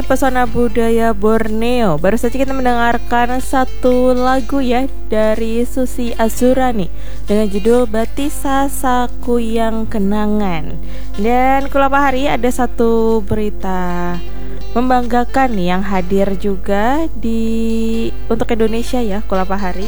di Pesona Budaya Borneo. Baru saja kita mendengarkan satu lagu ya dari Susi Azura nih dengan judul Batisa Sakuyang Kenangan. Dan Kulapa Hari ada satu berita membanggakan nih yang hadir juga untuk Indonesia ya Kulapa Hari.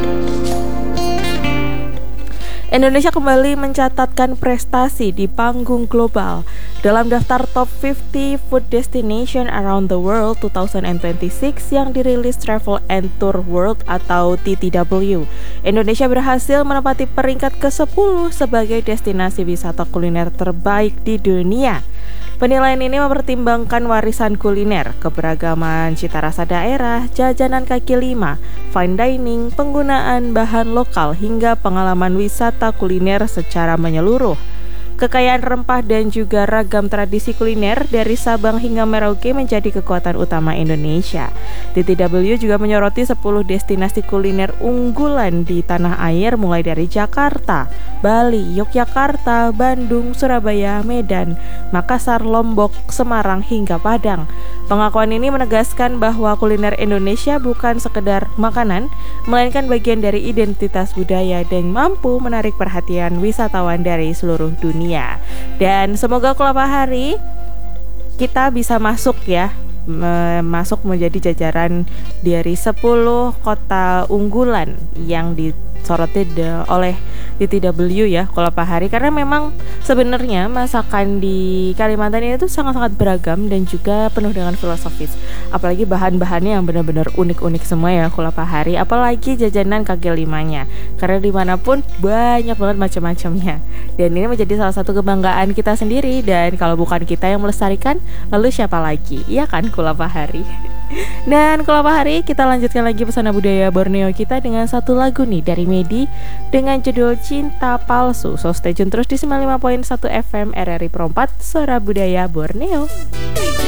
Indonesia kembali mencatatkan prestasi di panggung global dalam daftar Top 50 Food Destination Around the World 2026 yang dirilis Travel and Tour World atau TTW. Indonesia berhasil menempati peringkat ke-10 sebagai destinasi wisata kuliner terbaik di dunia. Penilaian ini mempertimbangkan warisan kuliner, keberagaman cita rasa daerah, jajanan kaki lima, fine dining, penggunaan bahan lokal, hingga pengalaman wisata kuliner secara menyeluruh. Kekayaan rempah dan juga ragam tradisi kuliner dari Sabang hingga Merauke menjadi kekuatan utama Indonesia. TTW juga menyoroti 10 destinasi kuliner unggulan di tanah air mulai dari Jakarta, Bali, Yogyakarta, Bandung, Surabaya, Medan, Makassar, Lombok, Semarang, hingga Padang. Pengakuan ini menegaskan bahwa kuliner Indonesia bukan sekedar makanan, melainkan bagian dari identitas budaya dan mampu menarik perhatian wisatawan dari seluruh dunia. Dan semoga Kulapa Hari kita bisa masuk menjadi jajaran dari 10 kota unggulan yang disoroti oleh TTW ya Kulapa Hari, karena memang sebenarnya masakan di Kalimantan ini tuh sangat-sangat beragam dan juga penuh dengan filosofis. Apalagi bahan-bahannya yang benar-benar unik-unik semua ya Kulapa Hari, apalagi jajanan kaki limanya, karena dimanapun banyak banget macam-macamnya. Dan ini menjadi salah satu kebanggaan kita sendiri, dan kalau bukan kita yang melestarikan, lalu siapa lagi? Iya kan Kulapa Hari. Dan Kulapa Hari kita lanjutkan lagi pesona budaya Borneo kita dengan satu lagu nih dari Medi dengan judul Cinta Palsu. So stay tune terus di 95.1 FM RRI Pro 4 Suara Budaya Borneo.